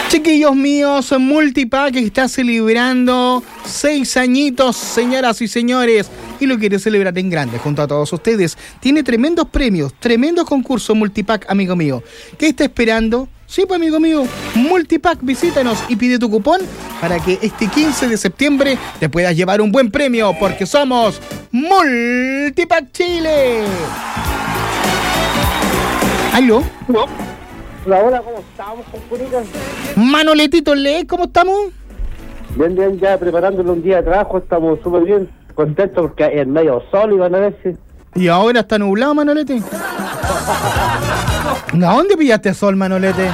Chiquillos míos, Multipack está celebrando 6 añitos, señoras y señores, y lo quiere celebrar en grande junto a todos ustedes. Tiene tremendos premios, tremendos concursos Multipack, amigo mío. ¿Qué está esperando? Sí, pues, amigo mío, Multipack, visítanos y pide tu cupón para que este 15 de septiembre te puedas llevar un buen premio, porque somos Multipack Chile. ¿Aló? ¿No? Hola, ¿cómo estamos, compadre? Manoletito, ¿cómo estamos? Bien, ya preparándolo un día de trabajo, estamos súper bien, contentos porque es medio sol y van a ver si... ¿Y ahora está nublado, Manolete? ¿A dónde pillaste sol, Manolete?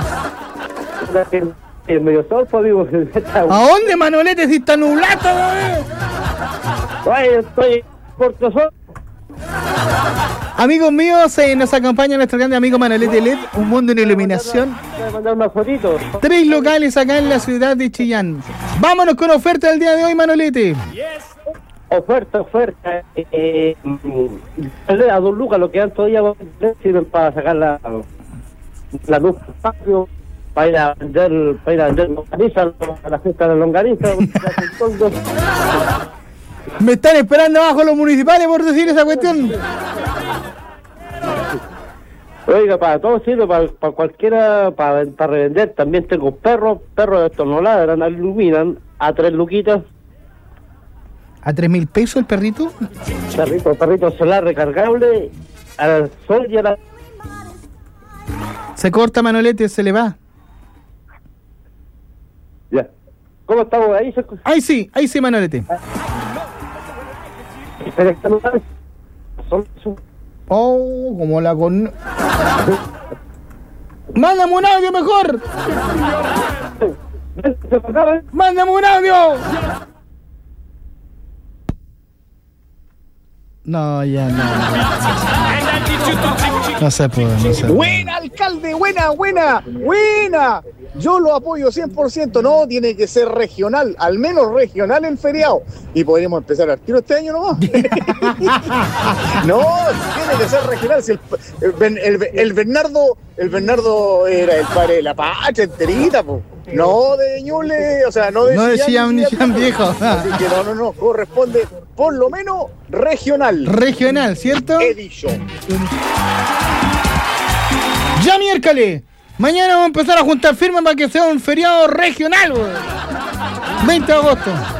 Es medio sol, pues, amigo. ¿A dónde, Manolete, si está nublado todavía? Oye, estoy por sol. Amigos míos, nos acompaña nuestro grande amigo Manolete LED, un mundo en iluminación. Voy a mandar una fotito. 3 locales acá en la ciudad de Chillán. Vámonos con oferta del día de hoy, Manolete. Oferta. A 2 lucas, lo que dan todavía sirven para sacar la luz rápido, para ir a vender longaniza a la fiesta de la longaniza. Me están esperando abajo los municipales por decir esa cuestión. Oiga, para todo sirve, para cualquiera, para revender. También tengo perros de estos no ladran, iluminan a 3 luquitas. ¿A 3.000 pesos el perrito? Perrito solar recargable, al sol y a la... Se corta, Manolete, se le va. Ya. ¿Cómo estamos ahí? Ahí sí, Manolete. Oh, como la con... ¡Mándame un audio mejor! ¡Mándame un audio! No, ya no. No se puede. ¡Buena, alcalde! ¡Buena! Yo lo apoyo 100%. No, tiene que ser regional, al menos regional el feriado. Y podríamos empezar al tiro este año nomás. No, tiene que ser regional. Si el Bernardo era el padre de la patria enterita, po. No de Ñuble, o sea, no de Chillán viejo. Así que no, corresponde por lo menos regional. Regional, ¿cierto? He dicho. Ya miércoles. Mañana vamos a empezar a juntar firmas para que sea un feriado regional, 20 de agosto.